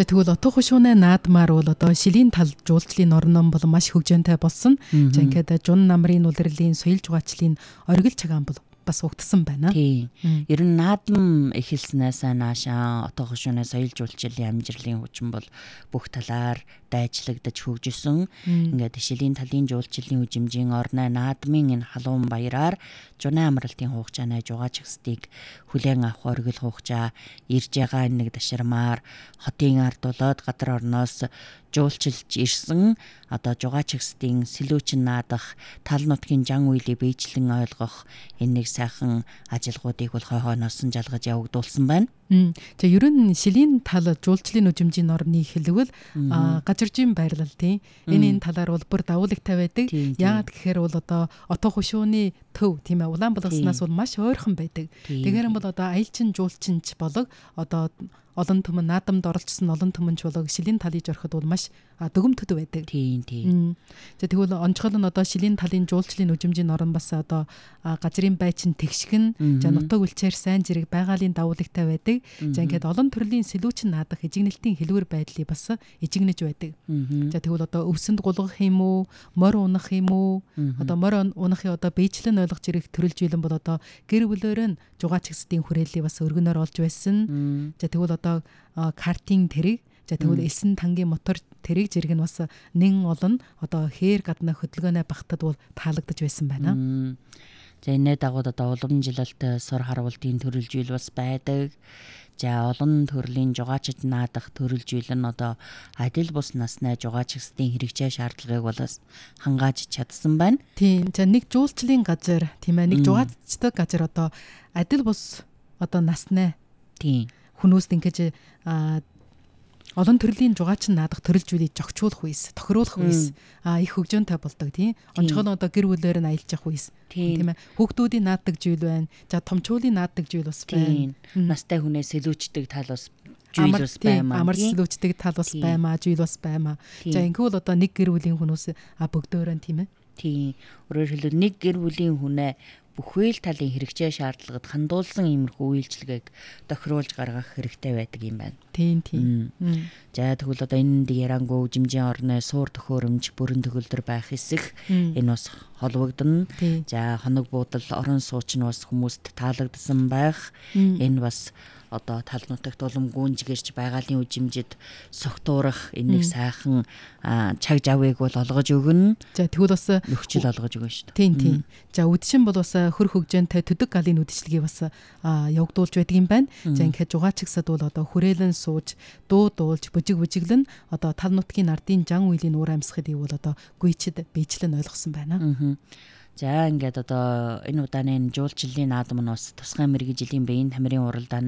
За тэгвэл отоо хушууны наадмаар бол одоо шилийн тал жуулчлалын орном бол маш хөгжөөнтэй болсон. За ингээд жун намрын улирлын соёл жугаачлалын оргил чагаан бол бас угтсан байна. Тийм. Ер нь наадам эхэлснээс наашаа отоо хушууны соёл жуулчлалын амжилтын хүчин бол бүх талаар дайчлагдаж хөгжсөн. Ингээд шилийн талын жуулчлалын хөгжимжийн орны наадмын энэ халуун баяраар жуны амралтын хугацааны жугаачгсдыг хүлээн авах оргил хугацаа ирж байгаа нэг ташрамаар хотын ард болоод гадар орноос жуулчилж ирсэн одоо жугаачгсдын сэлүүчин наадах тал нутгийн жан үйлийг бийжлэн ойлгох энэ нэг сайхан ажилгуудыг бол хойноос нь жалгаж явагдуулсан байна. За ер нь шилийн тал жуулчлалын хөгжимжийн орны хэлбэл гажиржийн байрлал тийм энэ талаар бол бүр давуулагтай байдаг. Яагаад гэхээр бол одоо отоо хушууны төв тийм ээ Улаанбаатараас бол маш ойрхон байдаг. Тэгэхээр бол одоо аялчин жуулчинч болог одоо олон түмэн наадамд оролцсон олон түмэнч болог шилийн талыг ороход бол маш дүгмтөд байдаг. Тийм. За тэгвэл онцгой нь одоо шилийн талын жуулчлалын хөгжимжийн орон бас одоо газрын байчин тэгшгэн за нутаг үлчээр сайн зэрэг байгалийн давуулагтай байдаг. За ингээд олон төрлийн сэлүүчин наадах ижигнэлтийн хэлбэр байдлыг бас ижигнэж байдаг. За тэгвэл одоо өвсөнд гулгах юм уу, морь унах юм уу? Одоо морь унахыг одоо бийжлэн ойлгож ирэх төрөлжүүлэн бол одоо гэр бүлээр нь жугаачгсдын хүрээллийг бас өргөнөөр олж байсан. За тэгвэл одоо картинг тэрэг за тэгвэл элсэн тангийн мотор тэрэг зэрэг нь бас нэн олон одоо хээр гадна хөдөлгөөнөө багтад бол таалагдж байсан байна. За энэ дагууд одоо улам жилэлт сор харуултын төрөлжүүл бас байдаг. За олон төрлийн жугаачд наадах төрөлжүүл нь одоо адил бус насны жугаачдын хэрэгцээ шаардлагыг болоос хангааж чадсан байна. Тийм. За нэг жуулчлалын газар тийм ээ нэг жугаачдаг газар одоо адил бус одоо насны тийм хүмүүст ингэж олон төрлийн жугаачин наадах төрөлжүүлийг зохицуулах үес, тохируулах үес их хөгжөөнтэй болдог тийм. Онцгой нь одоо гэр бүлээр нь аялж явах үес тийм ээ. Хүүхдүүдийн нааддаг зүйл байна. За томчуулын нааддаг зүйл бас байна. Настай хүнээс сэлүүчдэг тал бас зүйл бас баймаа. Амар сэлүүчдэг тал бас баймаа, зүйл бас баймаа. За ингэвэл одоо нэг гэр бүлийн хүмүүс бөгдөөрөн тийм ээ. Тийм. Өөрөөр хэлбэл нэг гэр бүлийн хүнээ бүхэл талын хэрэгцээ шаардлагад хандуулсан иймэрхүү үйлчилгээг тохируулж гаргах хэрэгтэй байдаг юм байна. Тийм. За тэгвэл одоо энэ ярангуй хөгжимжийн орны суур төхөөрөмж бүрэн төгөлдөр байх хэсэг энэ бас холбогдно. За хоног буудал орон сууч нь бас хүмүүст таалагдсан байх. Энэ бас одоо тал нутагт улам гүнжгэрч байгалийн хөгжимжид согтуурах энэ нэг сайхан чаг жавыг бол олгож өгнө. За тэгвэл бас нөхцөл олгож өгнө шүү дээ. Тийм. За үдшин бол бас хөр хөгжөөнтэй төдөг галын үдшилгийг бас явагдуулж байдаг юм байна. За ингээд жугаачгсад бол одоо хүрээлэн сууж дуу дуулж бүжиглэн одоо тал нутгийн ардын жан үйлийн уур амьсгалыг бол одоо гүйчэд бийжлэн ойлгосон байна. За ингээд одоо энэ удааны жуулчлалын наадам нь бас тусгай мэргэжлийн биеийн тамирын уралдааны